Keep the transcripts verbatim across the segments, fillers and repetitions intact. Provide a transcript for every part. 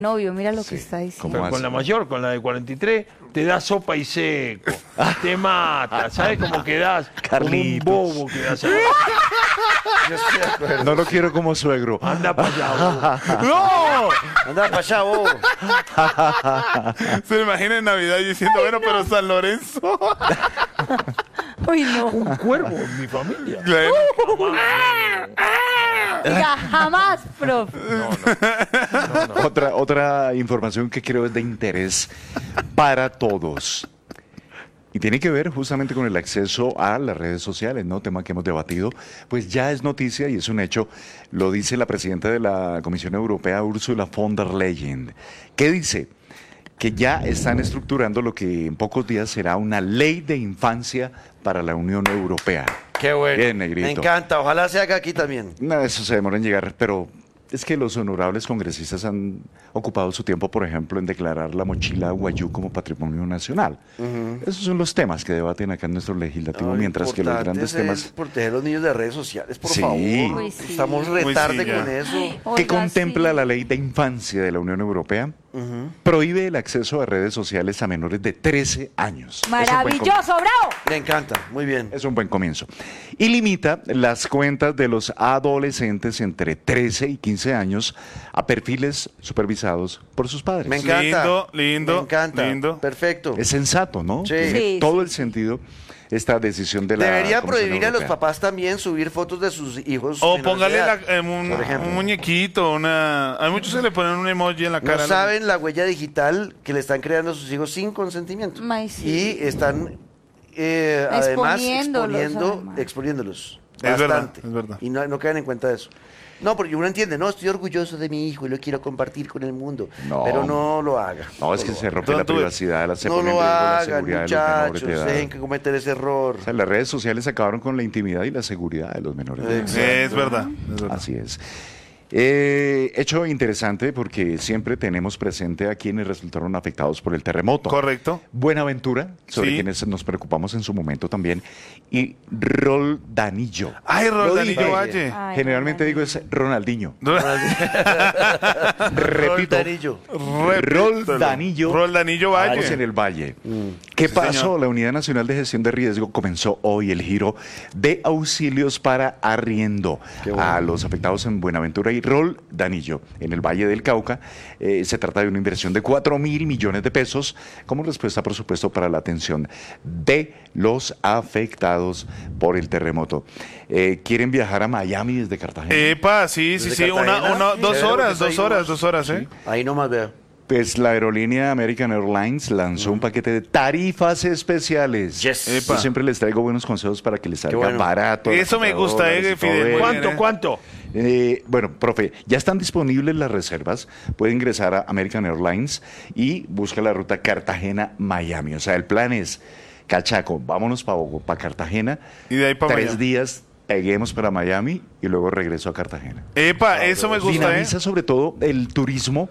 Novio, mira lo Sí. que está diciendo. ¿Cómo Pero hace? con la mayor, con la de cuarenta y tres, te da sopa y seco, te mata, ¿sabes cómo quedás? Como un Carlitos. bobo quedás ahí. Yo estoy de acuerdo. No lo quiero como suegro. Anda para allá. vos. ¡No! Anda para allá, vos. Se me imagina en Navidad diciendo, bueno, pero San Lorenzo. Uy, no. Un cuervo en mi familia. Claro. Diga, jamás, profe. Otra, otra información que creo es de interés para todos. Y tiene que ver justamente con el acceso a las redes sociales, ¿no? Tema que hemos debatido. Pues ya es noticia y es un hecho, lo dice la presidenta de la Comisión Europea, Ursula von der Leyen. ¿Qué dice? Que ya están estructurando lo que en pocos días será una ley de infancia para la Unión Europea. Qué bueno. Bien, negrito. Me encanta. Ojalá se haga aquí también. No, eso se demora en llegar, pero es que los honorables congresistas han ocupado su tiempo, por ejemplo, en declarar la mochila Guayú como patrimonio nacional. Esos son los temas que debaten acá en nuestro legislativo, No, mientras que los importante grandes es temas proteger a los niños de redes sociales, por Sí. favor. Uy, sí. Estamos Uy, sí, retarde ya. con eso. que Oiga, contempla sí. la ley de infancia de la Unión Europea, prohíbe el acceso a redes sociales a menores de trece años. Es un buen Maravilloso, bravo. Me encanta. Muy bien. Es un buen comienzo. Y limita las cuentas de los adolescentes entre trece y quince años a perfiles supervisados por sus padres. Me encanta. Lindo, lindo, Me encanta. lindo. Perfecto. Es sensato, ¿no? Sí. Tiene Sí, todo sí, el sentido esta decisión de la Debería Comisión prohibir a los Europea. papás también subir fotos de sus hijos. O menores póngale de la- edad, eh, un, por ejemplo. un muñequito, una... A muchos se le ponen un emoji en la No cara. saben la huella digital que le están creando a sus hijos sin consentimiento. Ay, sí. Y están eh, además Exponiéndolos, exponiendo, además. exponiéndolos. Es verdad, bastante. es verdad. Y no, no quedan en cuenta de eso. No, porque uno entiende, no, estoy orgulloso de mi hijo y lo quiero compartir con el mundo. No. Pero no lo haga. No, es que lo se haga. rompe la Don't do it. privacidad, se No pone en lo riesgo la hagan, seguridad de los menores de muchachos. edad. Dejen que cometer ese error. O sea, las redes sociales acabaron con la intimidad y la seguridad de los menores de edad. Exacto. Es verdad, es verdad. Así es. Eh, hecho interesante porque siempre tenemos presente a quienes resultaron afectados por el terremoto. Correcto. Buenaventura, sobre Sí. quienes nos preocupamos en su momento también, y Roldanillo. Ay, Roldanillo dije. Valle. Ay, Generalmente digo es Ronaldinho. Repito, Roldanillo. Roldanillo. Roldanillo Vamos en Valle. el Valle. ¿Qué Sí, pasó? señor. La Unidad Nacional de Gestión de Riesgo comenzó hoy el giro de auxilios para arriendo Qué bueno. a los afectados en Buenaventura y Roldanillo, en el Valle del Cauca. Eh, se trata de una inversión de cuatro mil millones de pesos como respuesta, por supuesto, para la atención de los afectados por el terremoto. Eh, ¿Quieren viajar a Miami desde Cartagena? Epa, sí, sí, Desde sí. Una, Cartagena. una, dos Chévere, horas, pues ahí dos horas, nomás. dos horas, ¿eh? Ahí nomás veo. Pues la aerolínea American Airlines lanzó un paquete de tarifas especiales. Yes. Yo Epa. siempre les traigo buenos consejos para que les salga bueno. barato. las Eso me gusta, computadoras eh, y todo Fidel. eso. ¿Cuánto, eh. cuánto? Eh, bueno, profe, ya están disponibles las reservas. Puede ingresar a American Airlines y busca la ruta Cartagena-Miami. O sea, el plan es, cachaco, vámonos para Cartagena. Y de ahí pa' Tres Miami. días, peguemos para Miami y luego regreso a Cartagena. Epa, eso me gusta, ¿eh? Dinamiza sobre todo el turismo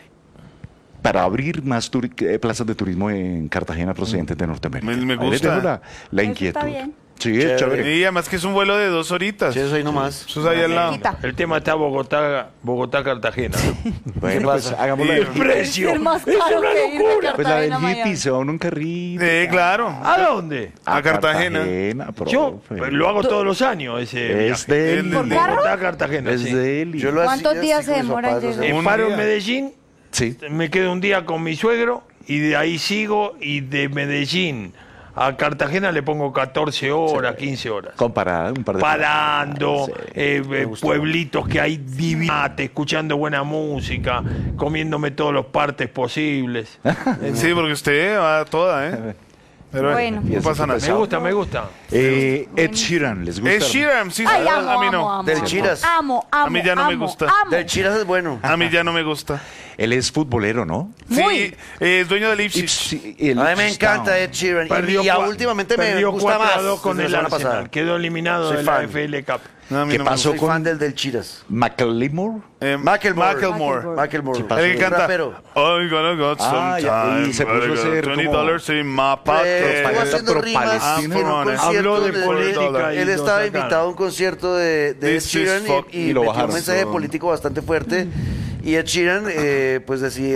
para abrir más turi- eh, plazas de turismo en Cartagena procedentes de Norteamérica. Me- me Ahí les gusta. dejo la, la Eso inquietud. está bien. Sí, es Chévere. chévere. Y además que es un vuelo de dos horitas. Sí, eso ahí nomás. Eso es ahí al lado. Cerquita. El tema está Bogotá, Bogotá-Cartagena. Bueno, pues pasa? hagamos la El del hippie. precio. Es más Es caro una que ir de locura. Pues la del Cartagena a hippie, Miami. se va en un carrito. Sí, claro. ¿A dónde? A Cartagena. Yo profe. pues, lo hago todos los años ese Es viaje. de El- él. ¿Por carro? Bogotá-Cartagena, Es sí. de él. Yo lo ¿Cuántos hacía días así se con mis demora en papás, llegar? no Eh, Un paro en día. Medellín, Sí. me quedo un día con mi suegro y de ahí sigo y de Medellín a Cartagana le pongo catorce horas, quince horas. Comparada, un par de Parando, Sí. eh, eh, gustó. pueblitos que hay divinate, escuchando buena música, comiéndome todos los partes posibles. Sí, porque usted va a toda, ¿eh? Pero Bueno. no pasa nada. Me gusta, me gusta. Eh, Ed Sheeran, ¿les gusta? Es Sheeran, sí, Ay, a- amo, a mí amo, no. amo. Del amo. Chiras. Amo, amo, A mí ya no me amo, gusta. amo. Del Chiras es bueno. A mí ya no me gusta. Él es futbolero, ¿no? Muy. Sí, eh, es dueño del Ipswich. Sí, el A mí me Ipswich encanta Town. Ed Sheeran. Y, Perdió y a- cua- últimamente me perdió gusta cuatro a más. dos con desde el la semana Arsenal. pasada. Quedó eliminado Soy de la fan. F L Cup. No, a mí ¿Qué no me pasó Soy con fan del del Chiras. McLemore? gusta. Eh, Macklemore. Macklemore. Macklemore. pasó? El que canta. Rapero. I'm gonna got Ah, some ya, y time. se puso a I got hacer twenty como- dollars in my Eh, pocket. estuvo Propaganda haciendo pro rimas Palestina. en un Habló concierto de donde política y él lo estaba sacaron. invitado a un concierto de, de Ed This is Sheeran fuck- y, y y lo metió bajaron. un mensaje político bastante fuerte Y Ed Sheeran, eh, pues decidió